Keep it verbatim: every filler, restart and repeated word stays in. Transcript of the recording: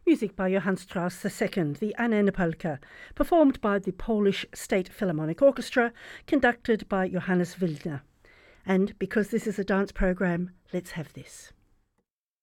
Music by Johann Strauss the Second, the Anna Polka, performed by the Polish State Philharmonic Orchestra, conducted by Johannes Wildner. And because this is a dance program, let's have this.